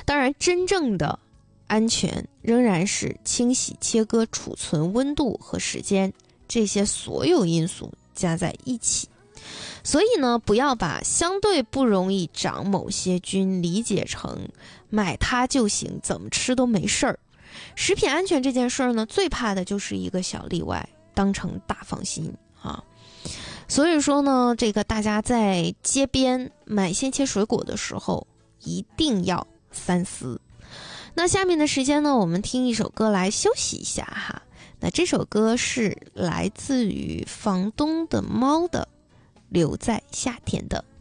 当然，真正的安全仍然是清洗、切割、储存、温度和时间这些所有因素加在一起。所以呢，不要把相对不容易长某些菌理解成买它就行，怎么吃都没事儿。食品安全这件事儿呢，最怕的就是一个小例外，当成大放心啊。所以说呢，这个大家在街边买鲜切水果的时候一定要三思。那下面的时间呢，我们听一首歌来休息一下哈。那这首歌是来自于房东的猫的《留在夏天的